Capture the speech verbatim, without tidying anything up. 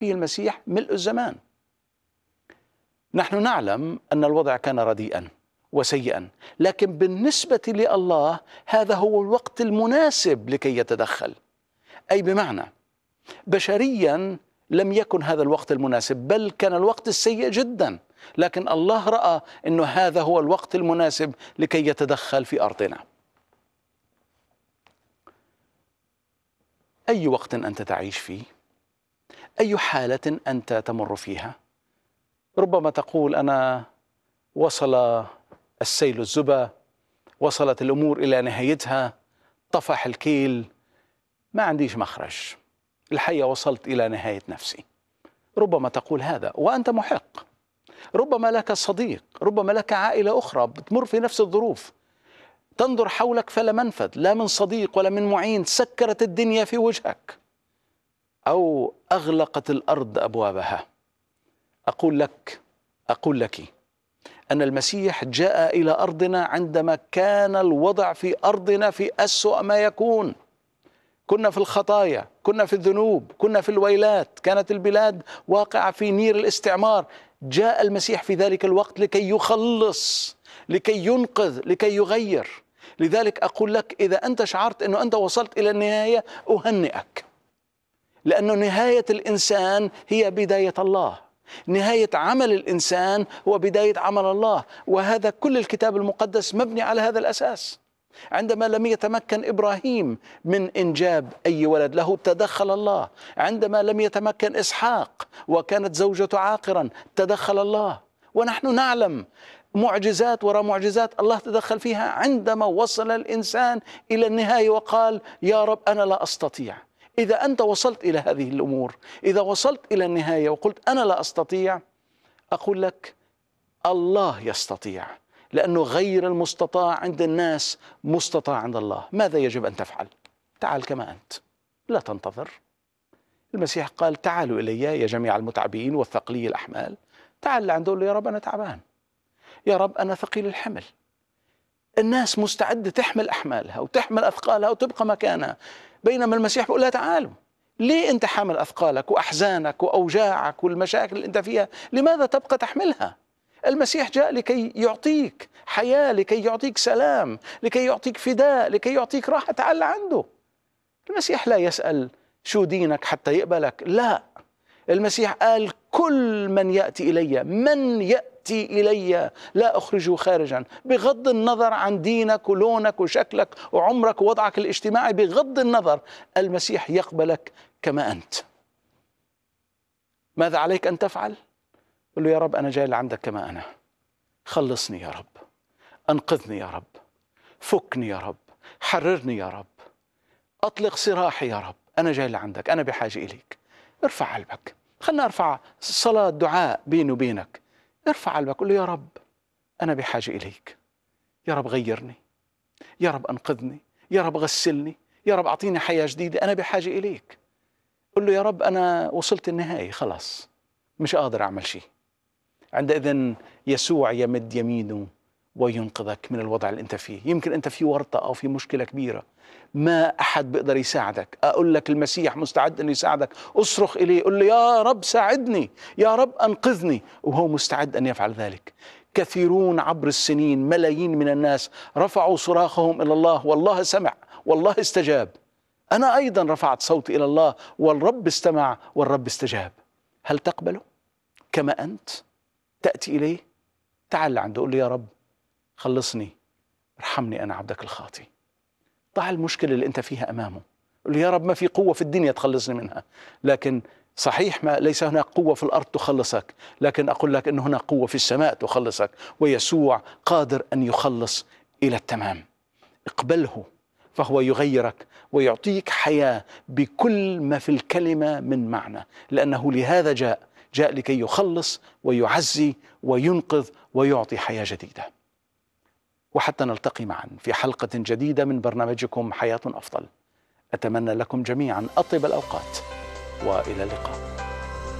فيه المسيح ملء الزمان. نحن نعلم أن الوضع كان رديئا وسيئا، لكن بالنسبة لله هذا هو الوقت المناسب لكي يتدخل. أي بمعنى بشريا لم يكن هذا الوقت المناسب، بل كان الوقت السيء جدا، لكن الله رأى أنه هذا هو الوقت المناسب لكي يتدخل في أرضنا. أي وقت أنت تعيش فيه، أي حالة أنت تمر فيها، ربما تقول أنا وصل السيل الزبا، وصلت الأمور إلى نهايتها، طفح الكيل، ما عنديش مخرج، الحقيقة وصلت إلى نهاية نفسي. ربما تقول هذا وأنت محق. ربما لك صديق، ربما لك عائلة أخرى بتمر في نفس الظروف، تنظر حولك فلا منفذ، لا من صديق ولا من معين، سكرت الدنيا في وجهك أو أغلقت الأرض أبوابها. أقول لك أقول لك أن المسيح جاء إلى أرضنا عندما كان الوضع في أرضنا في أسوأ ما يكون. كنا في الخطايا، كنا في الذنوب، كنا في الويلات، كانت البلاد واقعة في نير الاستعمار. جاء المسيح في ذلك الوقت لكي يخلص، لكي ينقذ، لكي يغير. لذلك أقول لك إذا أنت شعرت أنه أنت وصلت إلى النهاية أهنئك، لأن نهاية الإنسان هي بداية الله، نهاية عمل الإنسان هو بداية عمل الله، وهذا كل الكتاب المقدس مبني على هذا الأساس. عندما لم يتمكن إبراهيم من إنجاب أي ولد له تدخل الله، عندما لم يتمكن إسحاق وكانت زوجته عاقرا تدخل الله، ونحن نعلم معجزات وراء معجزات الله تدخل فيها عندما وصل الإنسان إلى النهاية وقال يا رب أنا لا أستطيع. إذا أنت وصلت إلى هذه الأمور، إذا وصلت إلى النهاية وقلت أنا لا أستطيع، أقول لك الله يستطيع، لأنه غير المستطاع عند الناس مستطاع عند الله. ماذا يجب أن تفعل؟ تعال كما أنت، لا تنتظر. المسيح قال تعالوا إلي يا جميع المتعبين والثقلي الأحمال. تعال لعنده، يا رب أنا تعبان، يا رب أنا ثقيل الحمل. الناس مستعدة تحمل أحمالها وتحمل أثقالها وتبقى مكانها، بينما المسيح بيقول لها تعالوا. ليه أنت حامل أثقالك وأحزانك وأوجاعك والمشاكل اللي أنت فيها؟ لماذا تبقى تحملها؟ المسيح جاء لكي يعطيك حياة، لكي يعطيك سلام، لكي يعطيك فداء، لكي يعطيك راحة. تعال عنده. المسيح لا يسأل شو دينك حتى يقبلك، لا. المسيح قال كل من يأتي إلي، من يأتي إلي لا أخرجه خارجا، بغض النظر عن دينك ولونك وشكلك وعمرك ووضعك الاجتماعي، بغض النظر المسيح يقبلك كما أنت. ماذا عليك أن تفعل؟ قل له يا رب أنا جاي لعندك كما أنا، خلصني يا رب، أنقذني يا رب، فكني يا رب، حررني يا رب، أطلق سراحي يا رب، أنا جاي لعندك، أنا بحاجة إليك. ارفع قلبك، خلنا ارفع صلاة دعاء بيني وبينك. ارفع قلبك، قل له يا رب أنا بحاجة إليك، يا رب غيرني، يا رب أنقذني، يا رب غسلني، يا رب أعطيني حياة جديدة، أنا بحاجة إليك. قل له يا رب أنا وصلت النهاية، خلاص مش قادر أعمل شيء. عندئذ يسوع يمد يمينه وينقذك من الوضع اللي أنت فيه. يمكن أنت في ورطة أو في مشكلة كبيرة، ما أحد بيقدر يساعدك. أقول لك المسيح مستعد أن يساعدك. أصرخ إليه، قل له يا رب ساعدني، يا رب أنقذني، وهو مستعد أن يفعل ذلك. كثيرون عبر السنين، ملايين من الناس رفعوا صراخهم إلى الله والله سمع والله استجاب. أنا أيضا رفعت صوتي إلى الله والرب استمع والرب استجاب. هل تقبله كما أنت؟ تأتي إليه، تعال عنده، قل له يا رب خلصني، ارحمني أنا عبدك الخاطي. ضع المشكلة اللي أنت فيها أمامه، قل له يا رب ما في قوة في الدنيا تخلصني منها، لكن صحيح ما ليس هناك قوة في الأرض تخلصك، لكن أقول لك أن هناك قوة في السماء تخلصك، ويسوع قادر أن يخلص إلى التمام. اقبله فهو يغيرك ويعطيك حياة بكل ما في الكلمة من معنى، لأنه لهذا جاء جاء لكي يخلص ويعزي وينقذ ويعطي حياة جديدة. وحتى نلتقي معا في حلقة جديدة من برنامجكم حياة أفضل، أتمنى لكم جميعا أطيب الأوقات، وإلى اللقاء.